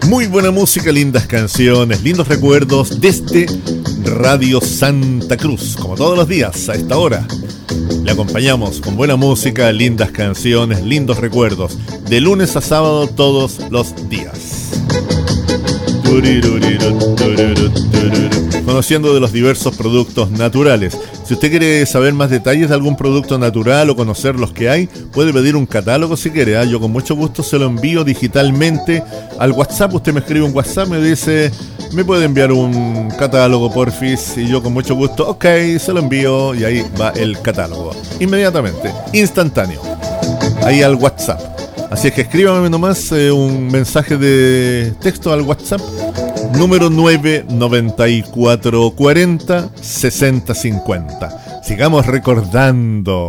Muy buena música, lindas canciones, lindos recuerdos desde Radio Santa Cruz. Como todos los días, a esta hora, le acompañamos con buena música, lindas canciones, lindos recuerdos. De lunes a sábado, todos los días. Conociendo de los diversos productos naturales. Si usted quiere saber más detalles de algún producto natural o conocer los que hay, puede pedir un catálogo si quiere. Yo con mucho gusto se lo envío digitalmente al WhatsApp. Usted me escribe un WhatsApp, me dice, ¿me puede enviar un catálogo, porfis? Y yo con mucho gusto, ok, se lo envío y ahí va el catálogo. Inmediatamente, instantáneo. Ahí al WhatsApp. Así es que escríbame nomás un mensaje de texto al WhatsApp. Número 99440 6050. Sigamos recordando.